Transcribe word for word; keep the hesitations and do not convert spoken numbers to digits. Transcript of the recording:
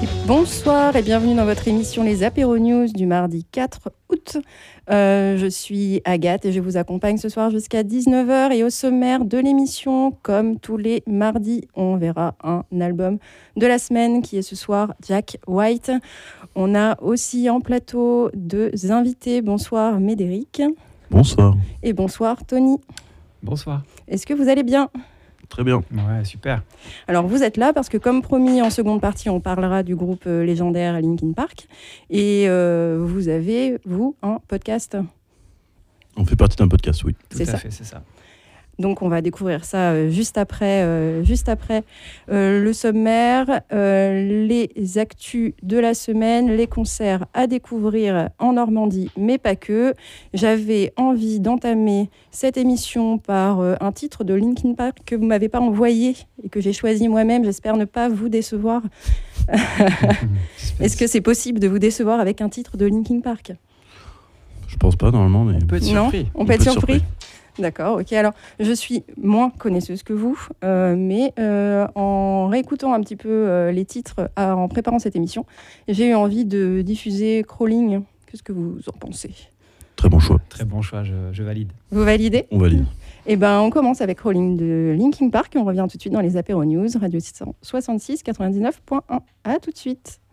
Bonsoir et bienvenue dans votre émission Les Apéros News du mardi quatre août. Euh, je suis Agathe et je vous accompagne ce soir jusqu'à dix-neuf heures. Et au sommaire de l'émission, comme tous les mardis, on verra un album de la semaine qui est ce soir Jack White. On a aussi en plateau deux invités. Bonsoir Médéric. Bonsoir. Et bonsoir Tony. Bonsoir. Est-ce que vous allez bien ? Très bien. Ouais, super. Alors, vous êtes là parce que, comme promis, en seconde partie, on parlera du groupe euh, légendaire Linkin Park. Et euh, vous avez, vous, un podcast. On fait partie d'un podcast, oui. Tout C'est à ça. fait, c'est ça. Donc, on va découvrir ça euh, juste après, euh, juste après euh, le sommaire, euh, les actus de la semaine, les concerts à découvrir en Normandie, mais pas que. J'avais envie d'entamer cette émission par euh, un titre de Linkin Park que vous ne m'avez pas envoyé et que j'ai choisi moi-même. J'espère ne pas vous décevoir. Est-ce que c'est possible de vous décevoir avec un titre de Linkin Park ? Je pense pas, normalement, mais... On peut être Non, surpris. on peut être surpris. D'accord, ok. Alors, je suis moins connaisseuse que vous, euh, mais euh, en réécoutant un petit peu euh, les titres euh, en préparant cette émission, j'ai eu envie de diffuser Crawling. Qu'est-ce que vous en pensez ? Très bon choix. Très bon choix, je, je valide. Vous validez ? On valide. Eh ben, on commence avec Crawling de Linkin Park et on revient tout de suite dans les Apéros News, Radio soixante-six quatre-vingt-dix-neuf point un. À tout de suite.